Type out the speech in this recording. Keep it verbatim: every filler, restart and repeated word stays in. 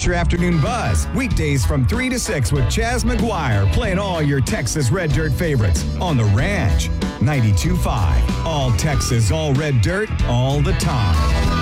your afternoon buzz. Weekdays from three to six with Chaz McGuire playing all your Texas Red Dirt favorites on The Ranch. ninety-two point five. All Texas, all Red Dirt, all the time.